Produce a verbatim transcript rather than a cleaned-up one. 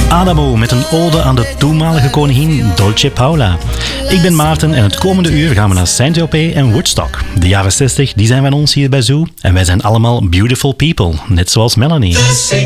Adamo met een ode aan de toenmalige koningin Dolce Paula. Ik ben Maarten en het komende uur gaan we naar Saint-Tropez en Woodstock. De jaren zestig die zijn van ons hier bij Zoo en wij zijn allemaal beautiful people, net zoals Melanie.